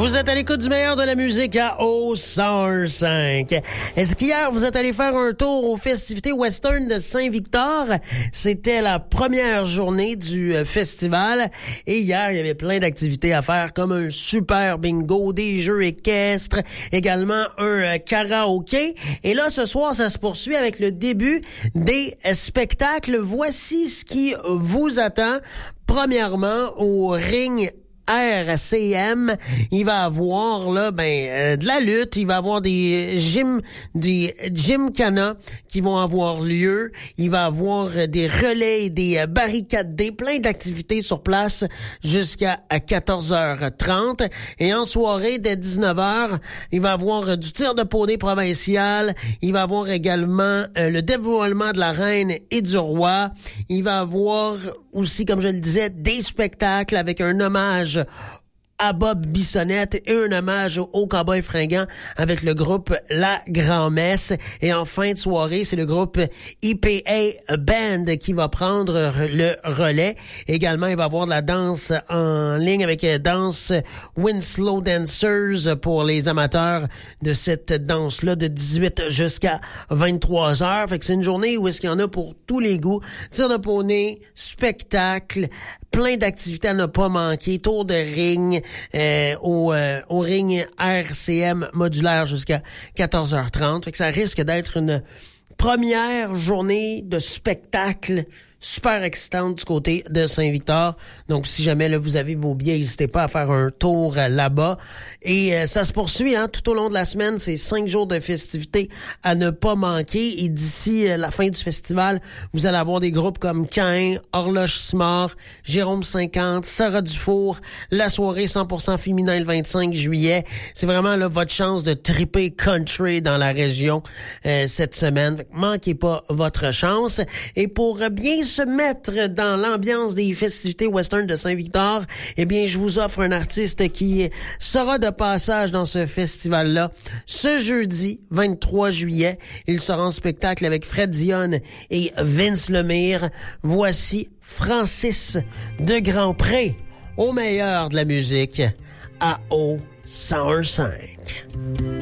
Vous êtes à l'écoute du meilleur de la musique à O101.5. Est-ce qu'hier, vous êtes allé faire un tour aux festivités western de Saint-Victor? C'était la première journée du festival. Et hier, il y avait plein d'activités à faire, comme un super bingo, des jeux équestres, également un karaoké. Et là, ce soir, ça se poursuit avec le début des spectacles. Voici ce qui vous attend. Premièrement, au ring RCM, il va avoir là de la lutte, il va avoir des gymkhana qui vont avoir lieu, il va avoir des relais, des barricades, plein d'activités sur place jusqu'à 14h30 et en soirée dès 19h, il va avoir du tir de poney provincial, il va avoir également le dévoilement de la reine et du roi, il va avoir aussi, comme je le disais, des spectacles avec un hommage à Bob Bissonnette et un hommage au Cowboy Fringant avec le groupe La Grand-Messe. Et en fin de soirée, c'est le groupe IPA Band qui va prendre le relais. Également, il va y avoir de la danse en ligne avec Danse Winslow Dancers pour les amateurs de cette danse-là de 18 jusqu'à 23 heures. Fait que c'est une journée où est-ce qu'il y en a pour tous les goûts. Tir de poney, spectacle, plein d'activités à ne pas manquer, tour de ring au ring RCM modulaire jusqu'à 14h30. Fait que ça risque d'être une première journée de spectacle super excitante du côté de Saint-Victor. Donc, si jamais là vous avez vos billets, n'hésitez pas à faire un tour là-bas. Et ça se poursuit tout au long de la semaine. C'est 5 jours de festivités à ne pas manquer. Et d'ici la fin du festival, vous allez avoir des groupes comme Cain, Horloge Simard, Jérôme 50, Sarah Dufour, la soirée 100% féminin le 25 juillet. C'est vraiment là votre chance de triper country dans la région cette semaine. Fait que manquez pas votre chance. Et pour bien se mettre dans l'ambiance des festivités western de Saint-Victor, eh bien, je vous offre un artiste qui sera de passage dans ce festival-là. Ce jeudi 23 juillet, il sera en spectacle avec Fred Dionne et Vince Lemire. Voici Francis de Grandpré, au meilleur de la musique à O101.5.